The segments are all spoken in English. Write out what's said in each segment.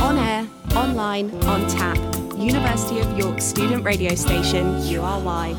On air, online, on tap. University of York student radio station, URY.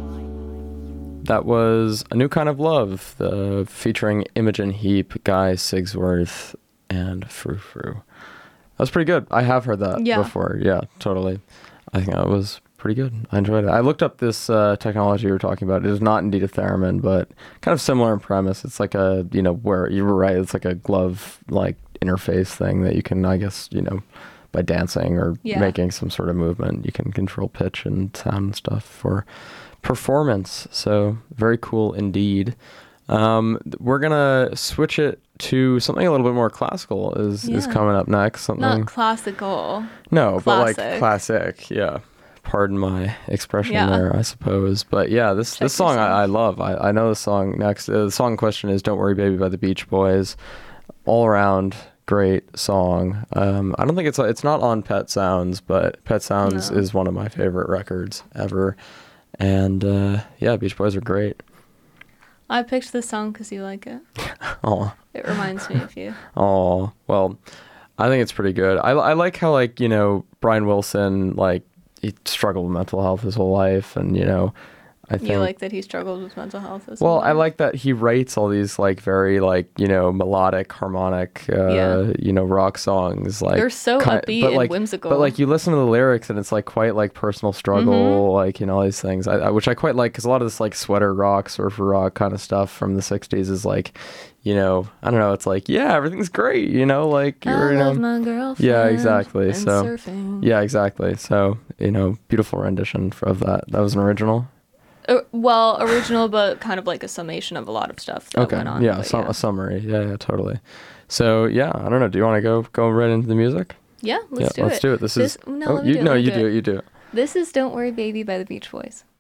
That was A New Kind of Love, featuring Imogen Heap, Guy Sigsworth, and Frou Frou. That was pretty good. I have heard that before. Yeah, totally. I think that was pretty good. I enjoyed it. I looked up this technology you were talking about. It is not indeed a theremin, but kind of similar in premise. It's like a, where you were right, it's like a glove like interface thing that you can, I guess, by dancing or making some sort of movement, you can control pitch and sound and stuff for performance. So very cool indeed. We're gonna switch it to something a little bit more classical is coming up next. Something not classical. No, classic. But like classic. Yeah. Pardon my expression there, I suppose. But yeah, this song I love. I know the song next. The song in question is "Don't Worry Baby" by the Beach Boys. All around great song. I don't think it's not on Pet Sounds, but Pet Sounds is one of my favorite records ever. And Beach Boys are great. I picked this song because you like it. Oh. It reminds me of you. Oh, well, I think it's pretty good. I like how, Brian Wilson, he struggled with mental health his whole life. And, I think... You like that he struggled with mental health his whole life? Well, I like that he writes all these, very, melodic, harmonic, rock songs. They're so upbeat and whimsical. But, you listen to the lyrics and it's, quite, personal struggle, all these things, which I quite like, because a lot of this, sweater rock, surfer rock kind of stuff from the 60s is, I don't know, it's everything's great, I love my girlfriend. Yeah, exactly. And so, surfing. Yeah, exactly. So, beautiful rendition of that. That was an original? Original, but kind of a summation of a lot of stuff that went on. Yeah, a summary. Yeah, totally. So, I don't know. Do you want to go right into the music? Yeah, let's do it. Let's do it. This is... No, you do it. This is Don't Worry Baby by the Beach Boys.